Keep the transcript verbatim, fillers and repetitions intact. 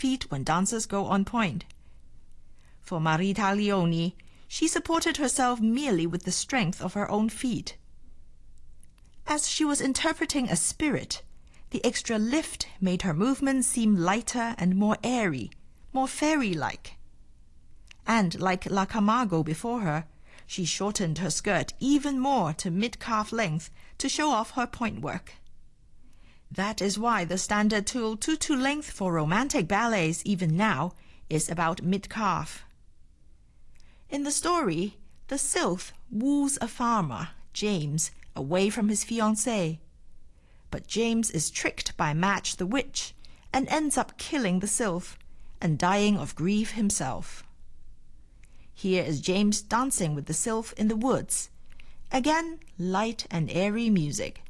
feet when dancers go on point. For Marita Leoni, she supported herself merely with the strength of her own feet. As she was interpreting a spirit, the extra lift made her movements seem lighter and more airy, more fairy-like. And like La Camargo before her, she shortened her skirt even more to mid-calf length to show off her point work. That is why the standard tulle tutu length for romantic ballets even now is about mid-calf. In the story, the sylph woos a farmer, James, away from his fiancée. But James is tricked by Madge the witch and ends up killing the sylph and dying of grief himself. Here is James dancing with the sylph in the woods. Again, light and airy music.